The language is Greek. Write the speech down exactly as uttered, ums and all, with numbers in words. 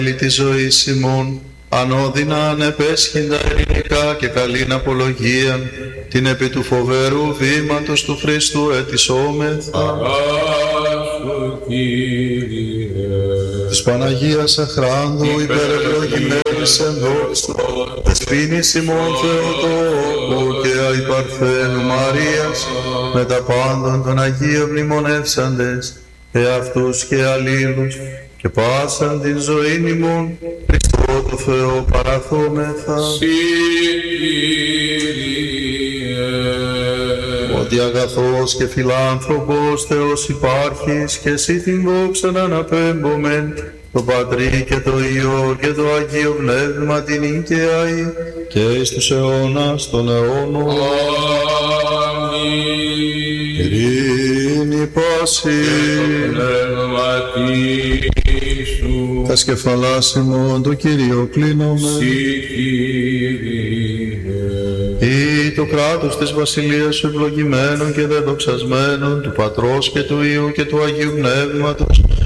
τη ζωή ημών, ανώδυνα ανεπέσχυντα ειρηνικά και καλήν απολογίαν, την επί του φοβερού βήματος του Χριστού ετισόμεθα. Της Παναγίας Αχράντου υπερευλογημένης εν δόξου, δεσποίνης ημών Θεοτόκου και αϊπαρθένου Μαρίας, με τα πάντων των Αγίων μνημονεύσαντες, εαυτούς και αλλήλους, και πάσαν την ζωήν ημών, Χριστό το Θεό παραθόμεθα. Ότι αγαθός και φιλάνθρωπος Θεός υπάρχεις, και εσύ την δόξα να αναπέμπομεν, το Πατρί και το Υιό και το Αγίο Πνεύμα την οίκαιαη, και εις τους αιώνας των αιώνων. Αμήν. Ειρήνη πάση. Τα σκεφαλάς ημών το Κύριο κλείνομαι. Ή το κράτος της βασιλείας σου ευλογημένων και δεδοξασμένων, του Πατρός και του Υιού και του Αγίου Πνεύματος,